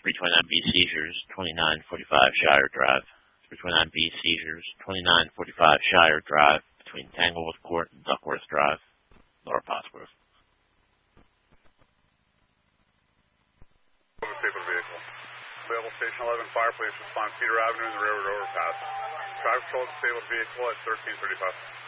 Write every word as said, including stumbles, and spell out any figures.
three twenty-nine B seizures, twenty-nine forty-five Shire Drive. three twenty-nine B seizures, twenty-nine forty-five Shire Drive, between Tanglewood Court and Duckworth Drive, Lower Pottsgrove. Disabled vehicle. Available Station eleven fire, please respond Cedar Avenue and the railroad overpass. Traffic control disabled vehicle at thirteen thirty-five.